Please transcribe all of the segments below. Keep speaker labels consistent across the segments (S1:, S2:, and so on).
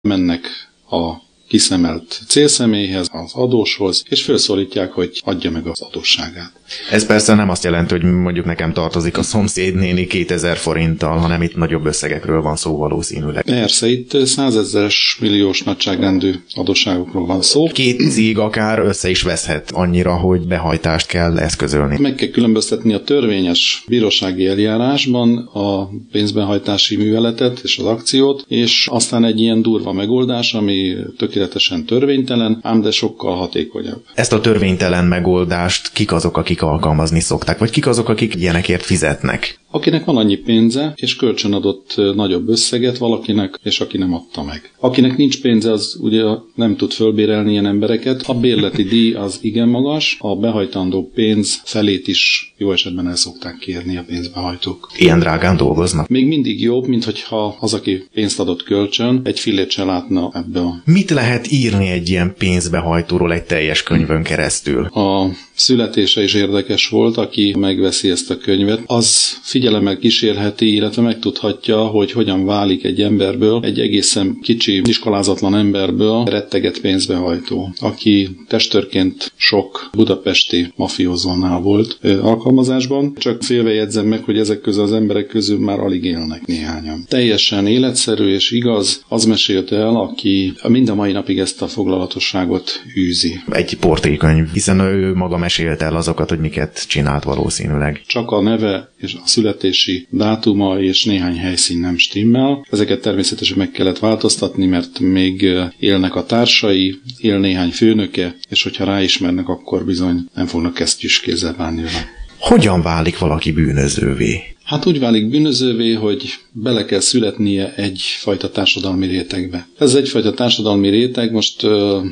S1: mennek a kiszemelt célszemélyhez, az adóshoz, és felszólítják, hogy adja meg az adósságát.
S2: Ez persze nem azt jelenti, hogy mondjuk nekem tartozik a szomszédnéni 2000 forinttal, hanem itt nagyobb összegekről van szó valószínűleg.
S1: Persze, itt 100 000 milliós nagyságrendű adósságokról van szó.
S2: Két cég akár össze is veszhet annyira, hogy behajtást kell eszközölni.
S1: Meg kell különböztetni a törvényes bírósági eljárásban a pénzbehajtási műveletet és az akciót, és aztán egy ilyen durva megoldás, ami tökéletesen törvénytelen, ám de sokkal hatékonyabb.
S2: Ezt a törvénytelen megoldást kik azok, akik alkalmazni szokták, vagy kik azok, akik ilyenekért fizetnek?
S1: Akinek van annyi pénze, és kölcsönadott nagyobb összeget valakinek, és aki nem adta meg. Akinek nincs pénze, az ugye nem tud fölbérelni ilyen embereket. A bérleti díj az igen magas, a behajtandó pénz felét is jó esetben el szokták kérni a pénzbehajtók.
S2: Ilyen drágán dolgoznak.
S1: Még mindig jobb, mint hogyha az, aki pénzt adott kölcsön, egy fillét se látna ebből.
S2: Mit lehet írni egy ilyen pénzbehajtóról egy teljes könyvön keresztül?
S1: A születése is érdekes volt, aki megveszi ezt a könyvet, az figyelemmel kísérheti, illetve megtudhatja, hogy hogyan válik egy emberből, egy egészen kicsi, iskolázatlan emberből retteget pénzbehajtó, aki testőrként sok budapesti mafiózónál volt alkalmazásban. Csak félve jegyzem meg, hogy ezek közül az emberek közül már alig élnek néhányan. Teljesen életszerű és igaz, az mesélte el, aki mind a mai napig ezt a foglalatosságot űzi.
S2: Egy portrékönyv, hiszen ő maga mesélte el azokat, hogy miket csinált valószínűleg.
S1: Csak a neve és a születési dátuma és néhány helyszín nem stimmel. Ezeket természetesen meg kellett változtatni, mert még élnek a társai, él néhány főnöke, és hogyha ráismernek, akkor bizony nem fognak kesztyűs kézzel bánni vele.
S2: Hogyan válik valaki bűnözővé?
S1: Hát úgy válik bűnözővé, hogy bele kell születnie egyfajta társadalmi rétegbe. Ez egyfajta társadalmi réteg, most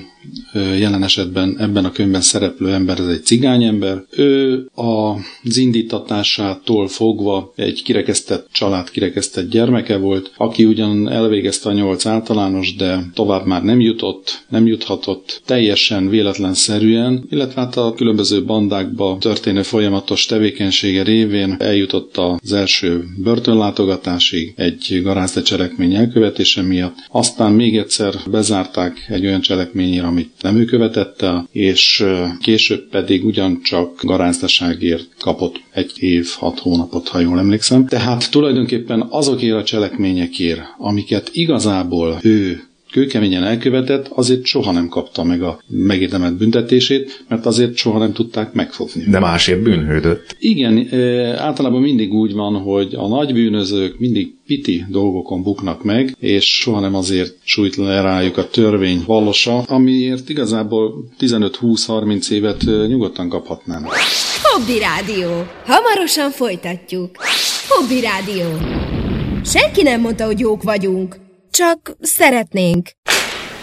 S1: jelen esetben ebben a könyvben szereplő ember, ez egy cigányember. Ő az indítatásától fogva egy kirekesztett család, kirekesztett gyermeke volt, aki ugyan elvégezte a 8 általános, de tovább már nem juthatott, teljesen véletlenszerűen, illetve hát a különböző bandákba történő folyamatos tevékenysége révén eljutott az első börtönlátogatásig egy garázda cselekmény elkövetése miatt. Aztán még egyszer bezárták egy olyan cselekményért, amit nem ő követett el, és később pedig ugyancsak garázdaságért kapott 1 év, 6 hónapot, ha jól emlékszem. Tehát tulajdonképpen azokért a cselekményekért, amiket igazából ő kőkeményen elkövetett, azért soha nem kapta meg a megérdemelt büntetését, mert azért soha nem tudták megfogni.
S2: De másért bűnhődött.
S1: Igen, általában mindig úgy van, hogy a nagy bűnözők mindig piti dolgokon buknak meg, és soha nem azért sújt le rájuk a törvény vallosa, amiért igazából 15-20-30 évet nyugodtan kaphatnának.
S3: Hobby Rádió. Hamarosan folytatjuk. Hobby Rádió. Senki nem mondta, hogy jók vagyunk. Csak szeretnénk.